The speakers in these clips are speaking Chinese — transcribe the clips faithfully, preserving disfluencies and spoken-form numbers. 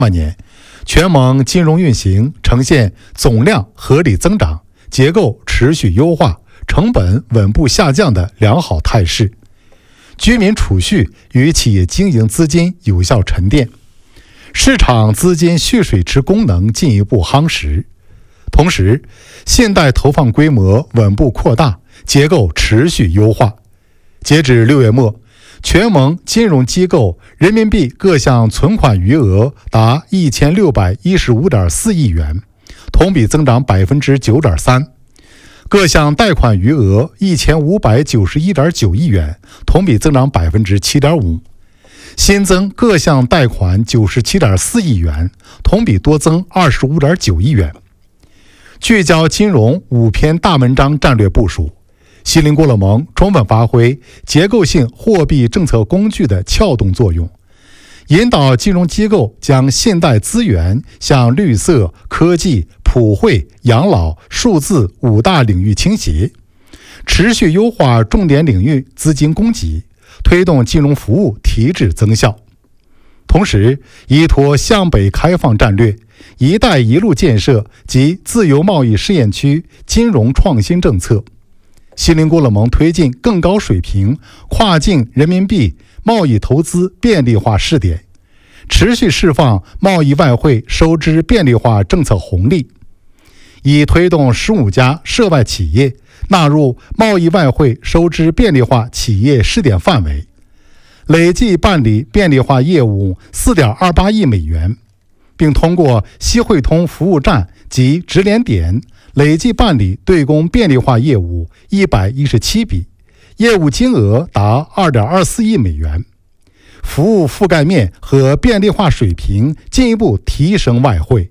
八年，全盟金融运行呈现总量合理增长、结构持续优化、成本稳步下降的良好态势，居民储蓄与企业经营资金有效沉淀，市场资金蓄水池功能进一步夯实。同时，信贷投放规模稳步扩大，结构持续优化。截至六月末，全盟金融机构人民币各项存款余额达一千六百一十五点四亿元，同比增长百分之九点三；各项贷款余额一千五百九十一点九亿元，同比增长百分之七点五；新增各项贷款九十七点四亿元，同比多增二十五点九亿元。聚焦金融五篇大文章战略部署，锡林郭勒盟充分发挥结构性货币政策工具的撬动作用，引导金融机构将信贷资源向绿色、科技、普惠、养老、数字五大领域倾斜，持续优化重点领域资金供给，推动金融服务提质增效。同时，依托向北开放战略、一带一路建设及自由贸易试验区金融创新政策，锡林郭勒盟推进更高水平跨境人民币贸易投资便利化试点，持续释放贸易外汇收支便利化政策红利，以推动十五家涉外企业纳入贸易外汇收支便利化企业试点范围，累计办理便利化业务 四点二八亿美元，并通过西汇通服务站及直联点累计办理对公便利化业务一百一十七笔，业务金额达 二点二四亿美元，服务覆盖面和便利化水平进一步提升外汇。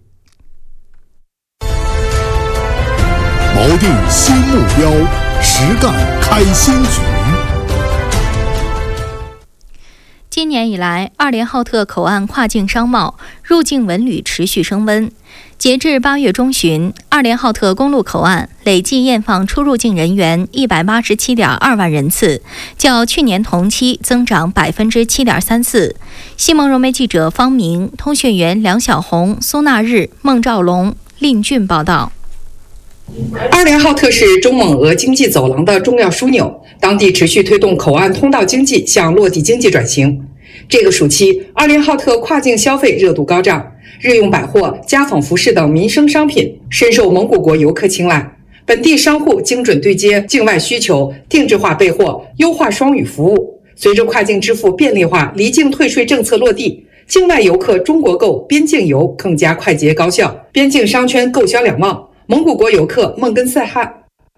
锚定新目标，实干开新局。 今年以来，二连浩特口岸跨境商贸、入境文旅持续升温。截至八月中旬，二连浩特公路口岸累计验放出入境人员一百八十七点二万人次，较去年同期增长百分之七点三四。西蒙融媒记者方明、通讯员梁小红、苏纳日、孟兆龙、令俊报道。 二连浩特是中蒙俄经济走廊的重要枢纽，当地持续推动口岸通道经济向落地经济转型。这个暑期，二连浩特跨境消费热度高涨，日用百货、家纺服饰等民生商品深受蒙古国游客青睐。本地商户精准对接境外需求，定制化备货，优化双语服务。随着跨境支付便利化、离境退税政策落地，境外游客中国购、边境游更加快捷高效，边境商圈购销两旺。蒙古国游客孟根赛汗。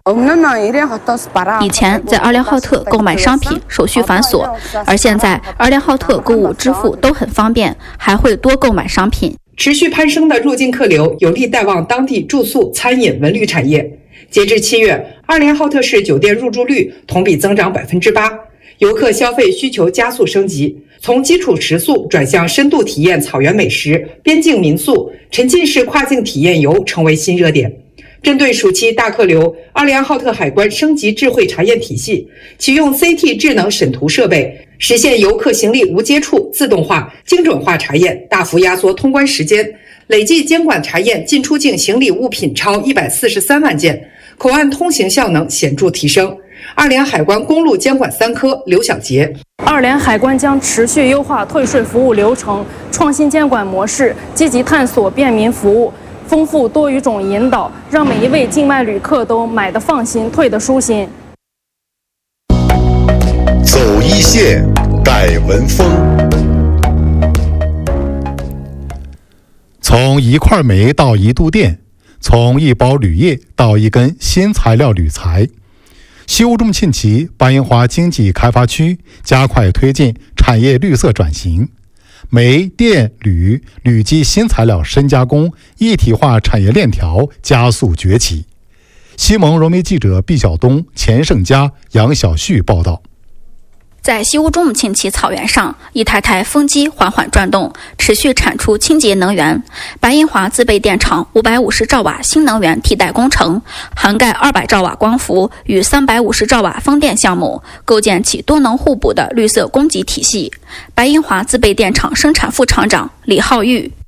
以前在二连浩特购买商品手续繁琐，而现在二连浩特购物支付都很方便，还会多购买商品。 持续攀升的入境客流有力带旺当地住宿、餐饮、文旅产业。截至七月，二连浩特市酒店入住率同比增长百分之八，游客消费需求加速升级，从基础食宿转向深度体验草原美食、边境民宿、沉浸式跨境体验游成为新热点。针对暑期大客流，二连浩特海关升级智慧查验体系，启用 C T 智能审图设备，实现游客行李无接触、自动化、精准化查验，大幅压缩通关时间。累计监管查验进出境行李物品超一百四十三万件，口岸通行效能显著提升。二连海关公路监管三科刘小杰： 二连海关将持续优化退税服务流程，创新监管模式，积极探索便民服务。丰富多语种引导，让每一位境外旅客都买得放心，退得舒心。 走一线，带文风。 从一块煤到一度电，从一包铝业到一根新材料铝材。西乌中沁旗白银华经济开发区加快推进产业绿色转型。煤、电、铝、铝基新材料深加工一体化产业链条加速崛起。西蒙融媒记者毕晓东、钱胜佳、杨小旭报道。 在西乌中姆沁旗草原上，一台台风机缓缓转动，持续产出清洁能源。白银华自备电厂五百五十兆瓦新能源替代工程，涵盖二百兆瓦光伏与三百五十兆瓦风电项目，构建起多能互补的绿色供给体系。白银华自备电厂生产副厂长李浩玉：